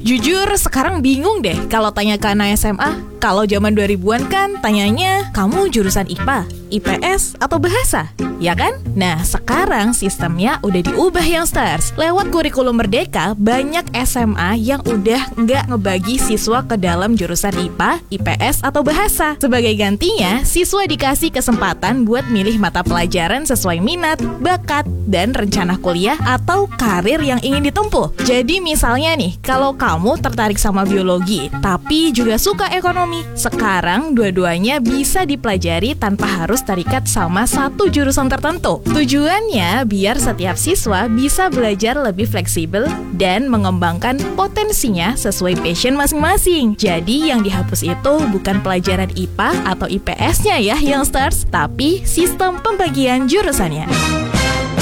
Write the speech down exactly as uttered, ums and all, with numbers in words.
Jujur sekarang bingung deh kalau tanya ke anak S M A. Kalau zaman dua ribuan kan tanyanya, kamu jurusan I P A, I P S, atau bahasa? Ya kan? Nah, sekarang sistemnya udah diubah Youngsters. Lewat kurikulum Merdeka, banyak S M A yang udah nggak ngebagi siswa ke dalam jurusan I P A, I P S, atau bahasa. Sebagai gantinya, siswa dikasih kesempatan buat milih mata pelajaran sesuai minat, bakat, dan rencana kuliah atau karir yang ingin ditempuh. Jadi misalnya nih, kalau kamu tertarik sama biologi, tapi juga suka ekonomi, sekarang dua-duanya bisa dipelajari tanpa harus terikat sama satu jurusan tertentu. Tujuannya biar setiap siswa bisa belajar lebih fleksibel dan mengembangkan potensinya sesuai passion masing-masing. Jadi yang dihapus itu bukan pelajaran I P A atau I P S-nya ya Youngsters, tapi sistem pembagian jurusannya.